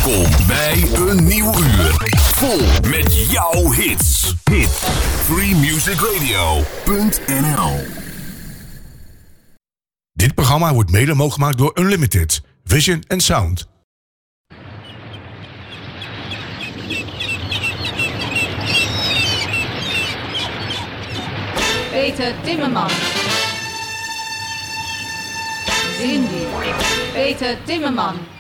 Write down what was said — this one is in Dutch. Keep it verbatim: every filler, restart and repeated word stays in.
Welkom bij een nieuw uur. Vol met jouw hits. Hit. free music radio punt n l. Dit programma wordt mede mogelijk gemaakt door Unlimited, Vision en Sound. Peter Timmerman. Cindy. Peter Timmerman.